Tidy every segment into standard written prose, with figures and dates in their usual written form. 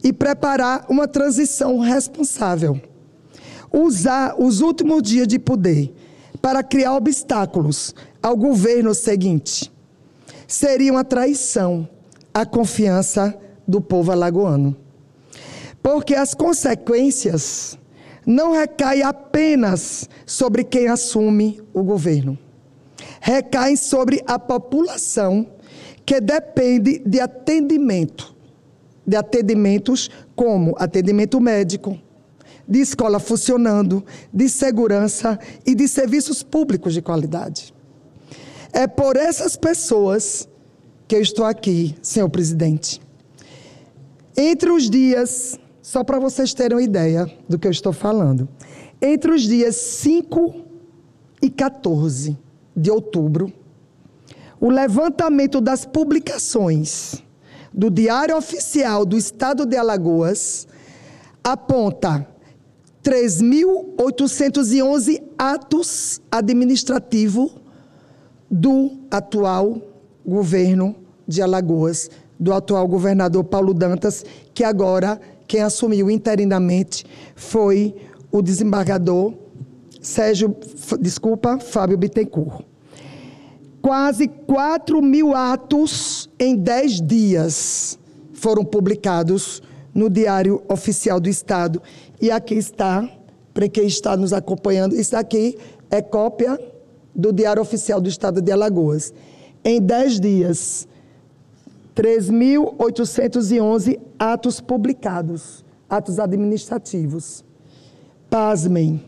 e preparar uma transição responsável. Usar os últimos dias de poder para criar obstáculos ao governo seguinte seria uma traição à confiança do povo alagoano. Porque as consequências não recaem apenas sobre quem assume o governo. Recaem sobre a população que depende de atendimentos como atendimento médico, de escola funcionando, de segurança e de serviços públicos de qualidade. É por essas pessoas que eu estou aqui, senhor presidente. Entre os dias, só para vocês terem uma ideia do que eu estou falando, entre os dias 5 e 14 de outubro, o levantamento das publicações do Diário Oficial do Estado de Alagoas aponta 3.811 atos administrativos do atual governo de Alagoas, do atual governador Paulo Dantas, que agora quem assumiu interinamente foi o desembargador Fábio Bittencourt. Quase 4.000 atos em 10 dias foram publicados no Diário Oficial do Estado. E aqui está, para quem está nos acompanhando, isso aqui é cópia do Diário Oficial do Estado de Alagoas. Em 10 dias, 3.811 atos publicados, atos administrativos. Pasmem.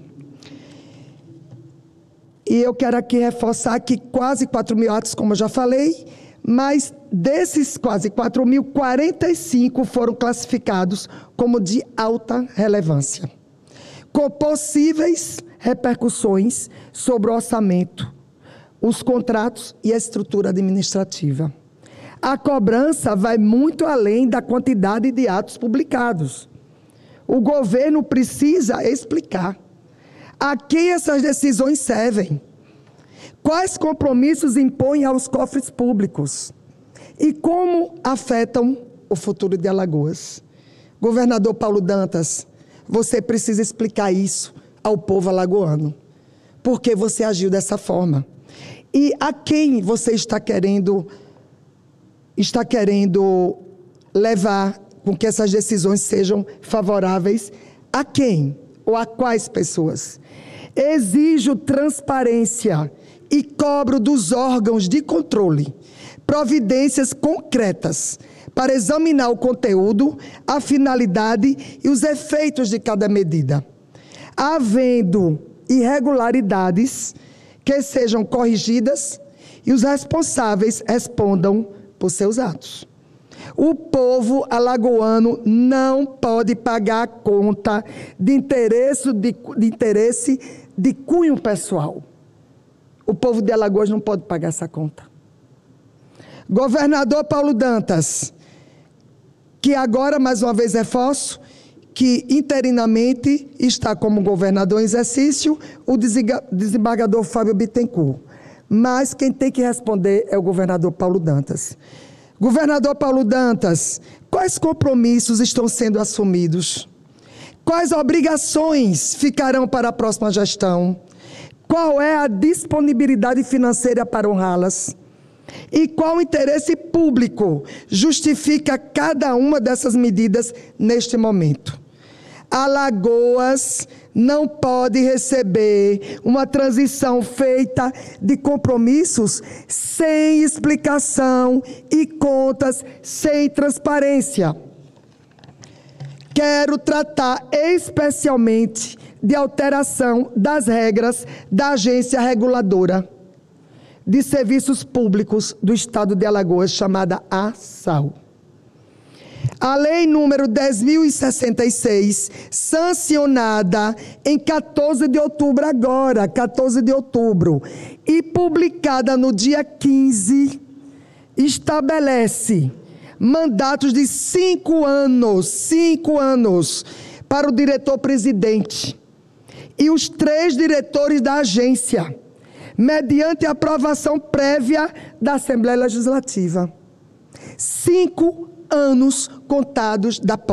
E eu quero aqui reforçar que quase 4.000 atos, como eu já falei, mas desses quase 4.000, 45 foram classificados como de alta relevância, com possíveis repercussões sobre o orçamento, os contratos e a estrutura administrativa. A cobrança vai muito além da quantidade de atos publicados. O governo precisa explicar a quem essas decisões servem, quais compromissos impõem aos cofres públicos e como afetam o futuro de Alagoas. Governador Paulo Dantas, você precisa explicar isso ao povo alagoano, porque você agiu dessa forma. E a quem você está querendo levar com que essas decisões sejam favoráveis? A quem ou a quais pessoas? Exijo transparência e cobro dos órgãos de controle providências concretas para examinar o conteúdo, a finalidade e os efeitos de cada medida. Havendo irregularidades, que sejam corrigidas e os responsáveis respondam por seus atos. O povo alagoano não pode pagar a conta de interesse de cunho pessoal. O povo de Alagoas não pode pagar essa conta. Governador Paulo Dantas, que agora, mais uma vez, reforço, que interinamente está como governador em exercício o desembargador Fábio Bittencourt. Mas quem tem que responder é o governador Paulo Dantas. Governador Paulo Dantas, quais compromissos estão sendo assumidos? Quais obrigações ficarão para a próxima gestão? Qual é a disponibilidade financeira para honrá-las? E qual interesse público justifica cada uma dessas medidas neste momento? Alagoas não pode receber uma transição feita de compromissos sem explicação e contas sem transparência. Quero tratar especialmente de alteração das regras da Agência Reguladora de Serviços Públicos do Estado de Alagoas, chamada ASAL. A Lei número 10.066, sancionada em 14 de outubro agora, 14 de outubro, e publicada no dia 15, estabelece mandatos de 5 anos para o diretor-presidente e os 3 diretores da agência, mediante aprovação prévia da Assembleia Legislativa. 5 anos contados da posse.